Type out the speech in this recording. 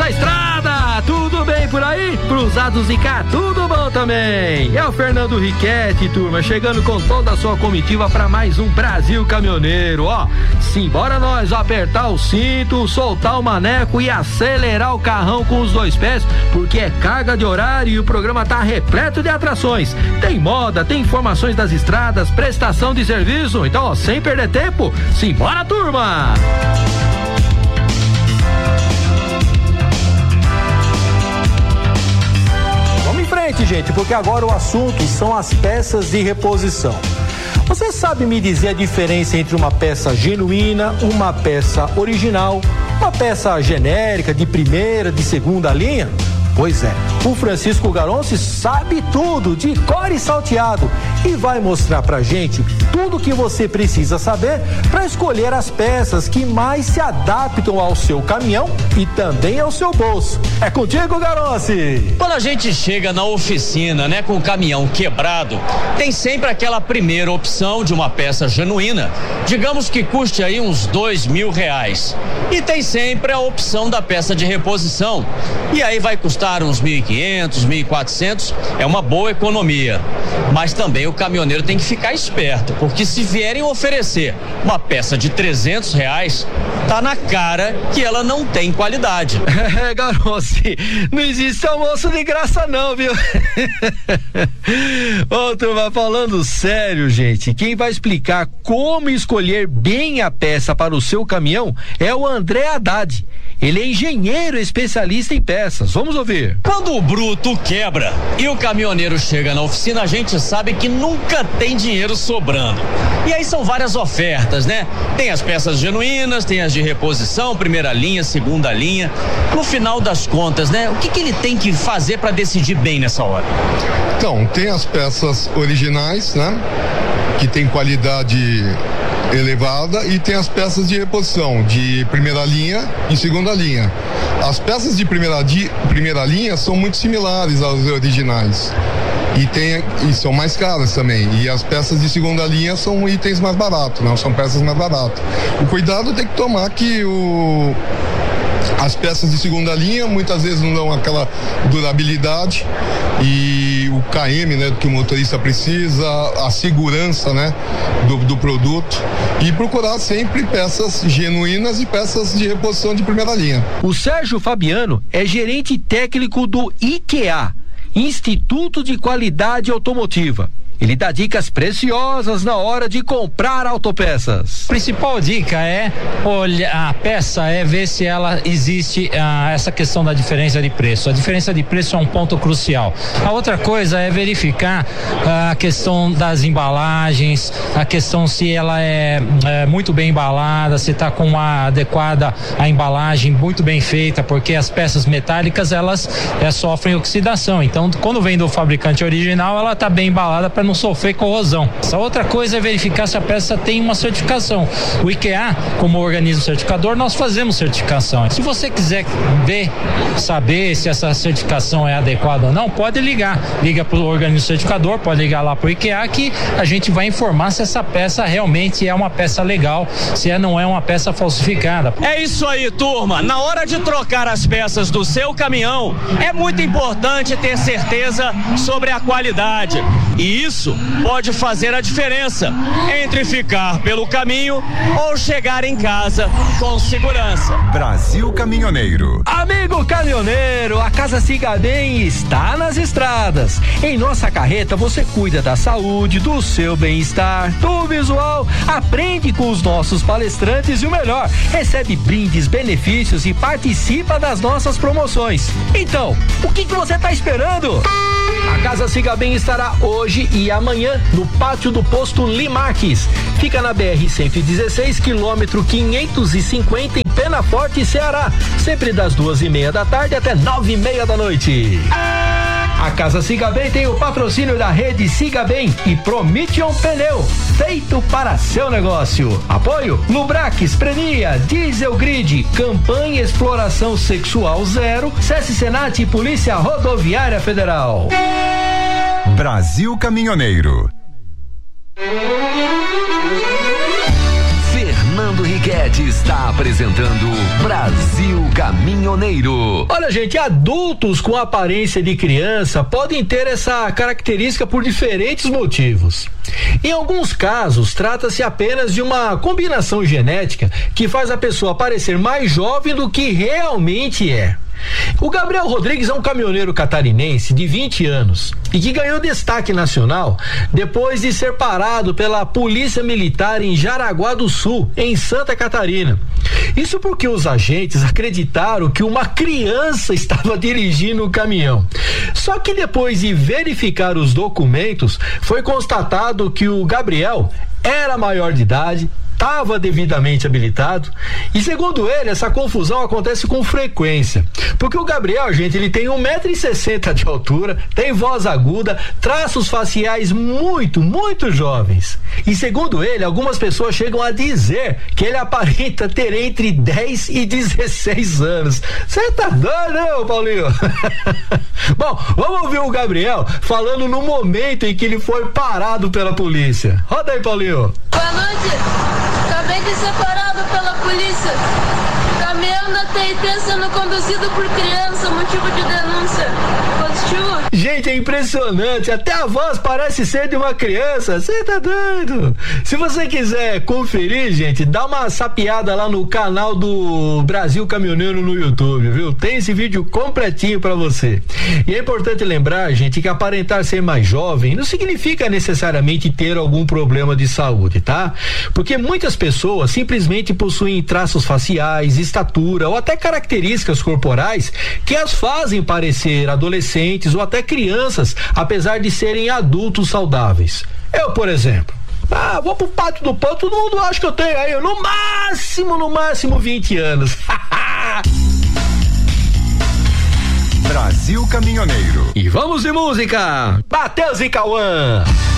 na estrada, tudo bem por aí? Cruzados e cá, tudo bom também? É o Fernando Riquetti, turma, chegando com toda a sua comitiva para mais um Brasil Caminhoneiro, ó. Simbora nós apertar o cinto, soltar o maneco e acelerar o carrão com os dois pés, porque é carga de horário e o programa tá repleto de atrações. Tem moda, tem informações das estradas, prestação de serviço, então, ó, sem perder tempo, simbora, turma! Vamos em frente, gente, porque agora o assunto são as peças de reposição. Você sabe me dizer a diferença entre uma peça genuína, uma peça original, uma peça genérica, de primeira, de segunda linha? Pois é, o Francisco Garonci sabe tudo, de cor e salteado, e vai mostrar pra gente tudo que você precisa saber para escolher as peças que mais se adaptam ao seu caminhão e também ao seu bolso. É contigo, Garonci! Quando a gente chega na oficina, né, com o caminhão quebrado, tem sempre aquela primeira opção de uma peça genuína, digamos que custe aí uns R$2.000. E tem sempre a opção da peça de reposição, e aí vai custar uns 1.500, 1.400, é uma boa economia. Mas também o caminhoneiro tem que ficar esperto, porque se vierem oferecer uma peça de R$300, tá na cara que ela não tem qualidade. É, Garonci, não existe almoço de graça não, viu? Ô, turma, falando sério, gente, quem vai explicar como escolher bem a peça para o seu caminhão é o André Haddad. Ele é engenheiro especialista em peças. Vamos ouvir. Quando o bruto quebra e o caminhoneiro chega na oficina, a gente sabe que nunca tem dinheiro sobrando. E aí são várias ofertas, né? Tem as peças genuínas, tem as de reposição, primeira linha, segunda linha. No final das contas, né? O que ele tem que fazer para decidir bem nessa hora? Então, tem as peças originais, né? Que tem qualidade elevada, e tem as peças de reposição de primeira linha e segunda linha. As peças de primeira linha são muito similares às originais e são mais caras também, e as peças de segunda linha são itens mais baratos, não são peças mais baratas. O cuidado tem que tomar que as peças de segunda linha muitas vezes não dão aquela durabilidade e o KM, né, que o motorista precisa, a segurança, né, do produto, e procurar sempre peças genuínas e peças de reposição de primeira linha. O Sérgio Fabiano é gerente técnico do IQA, Instituto de Qualidade Automotiva. Ele dá dicas preciosas na hora de comprar autopeças. A principal dica é olhar a peça, é ver se ela existe essa questão da diferença de preço. A diferença de preço é um ponto crucial. A outra coisa é verificar a questão das embalagens, a questão se ela é muito bem embalada, se está com uma adequada a embalagem muito bem feita, porque as peças metálicas elas sofrem oxidação. Então, quando vem do fabricante original, ela está bem embalada para não sofrer corrosão. Essa outra coisa é verificar se a peça tem uma certificação. O IQA, como organismo certificador, nós fazemos certificação. Se você quiser saber se essa certificação é adequada ou não, pode ligar. Liga para o organismo certificador, pode ligar lá para o IQA, que a gente vai informar se essa peça realmente é uma peça legal, se não é uma peça falsificada. É isso aí, turma. Na hora de trocar as peças do seu caminhão, é muito importante ter certeza sobre a qualidade. E isso pode fazer a diferença entre ficar pelo caminho ou chegar em casa com segurança. Brasil Caminhoneiro. Amigo caminhoneiro, a Casa Siga Bem está nas estradas. Em nossa carreta você cuida da saúde, do seu bem-estar, do visual, aprende com os nossos palestrantes e o melhor, recebe brindes, benefícios e participa das nossas promoções. Então, o que você está esperando? A Casa Siga Bem estará hoje e amanhã no pátio do posto Limarques. Fica na BR-116, quilômetro 550, em Penaforte, Ceará. Sempre das 2:30 da tarde até 9:30 da noite. A Casa Siga Bem tem o patrocínio da rede Siga Bem e Promission Pneu, feito para seu negócio. Apoio Lubrax, Prenia, Diesel Grid, Campanha Exploração Sexual Zero, SESC Senat e Polícia Rodoviária Federal. Brasil Caminhoneiro. Fernando Riquetti está apresentando Brasil Caminhoneiro. Olha, gente, adultos com aparência de criança podem ter essa característica por diferentes motivos. Em alguns casos, trata-se apenas de uma combinação genética que faz a pessoa parecer mais jovem do que realmente é. O Gabriel Rodrigues é um caminhoneiro catarinense de 20 anos e que ganhou destaque nacional depois de ser parado pela Polícia Militar em Jaraguá do Sul, em Santa Catarina. Isso porque os agentes acreditaram que uma criança estava dirigindo o caminhão. Só que depois de verificar os documentos, foi constatado que o Gabriel era maior de idade, estava devidamente habilitado e, segundo ele, essa confusão acontece com frequência, porque o Gabriel, gente, ele tem 1,60 m de altura, tem voz aguda, traços faciais muito jovens e, segundo ele, algumas pessoas chegam a dizer que ele aparenta ter entre 10 e 16 anos. Você tá doido, né, Paulinho? Bom, vamos ouvir o Gabriel falando no momento em que ele foi parado pela polícia. Roda aí, Paulinho. Boa noite. Acabei de ser parado pela polícia. O caminhão da TIT sendo conduzido por criança, motivo de denúncia. Positivo? Gente, é impressionante, até a voz parece ser de uma criança, você tá doido? Se você quiser conferir, gente, dá uma sapeada lá no canal do Brasil Caminhoneiro no YouTube, viu? Tem esse vídeo completinho pra você. E é importante lembrar, gente, que aparentar ser mais jovem não significa necessariamente ter algum problema de saúde, tá? Porque muitas pessoas simplesmente possuem traços faciais, estatura ou até características corporais que as fazem parecer adolescentes ou até crianças, apesar de serem adultos saudáveis. Eu, por exemplo, vou pro Pátio do Pão, todo mundo acha que eu tenho aí no máximo 20 anos. Brasil Caminhoneiro. E vamos de música. Matheus e Cauã.